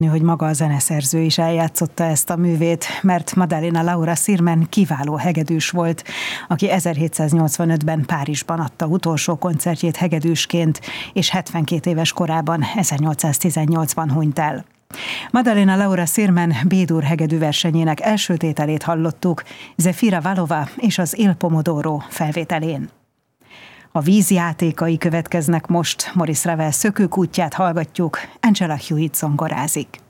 Hogy maga a zeneszerző is eljátszotta ezt a művét, mert Maddalena Laura Sirmen kiváló hegedűs volt, aki 1785-ben Párizsban adta utolsó koncertjét hegedűsként, és 72 éves korában 1818-ban hunyt el. Maddalena Laura Sirmen B-dur hegedű versenyének első tételét hallottuk Zefira Valova és az Il Pomodoro felvételén. A vízjátékai következnek most, Maurice Ravel szökőkútját hallgatjuk, Angela Hewitt zongorázik.